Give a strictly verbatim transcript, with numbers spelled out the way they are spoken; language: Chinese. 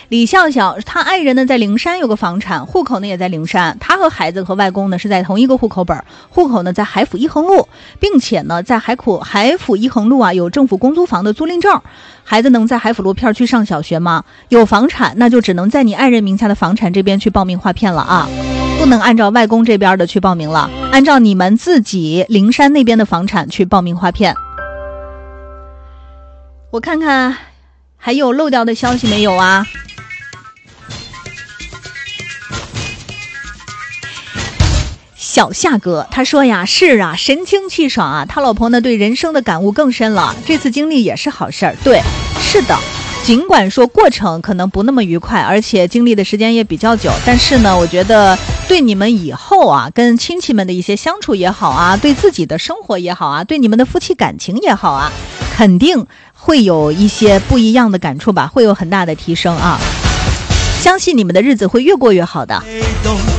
李笑笑他爱人呢在灵山有个房产，户口呢也在灵山，他和孩子和外公呢是在同一个户口本，户口呢在海府一横路，并且呢在海口海府一横路啊有政府公租房的租赁证。孩子能在海府路片区上小学吗？有房产那就只能在你爱人名下的房产这边去报名划片了啊，不能按照外公这边的去报名了，按照你们自己灵山那边的房产去报名划片。我看看还有漏掉的消息没有啊？小夏哥他说呀，是啊，神清气爽啊，他老婆呢对人生的感悟更深了，这次经历也是好事儿。对，是的，尽管说过程可能不那么愉快，而且经历的时间也比较久，但是呢我觉得对你们以后啊跟亲戚们的一些相处也好啊，对自己的生活也好啊，对你们的夫妻感情也好啊，肯定会有一些不一样的感触吧，会有很大的提升啊，相信你们的日子会越过越好的。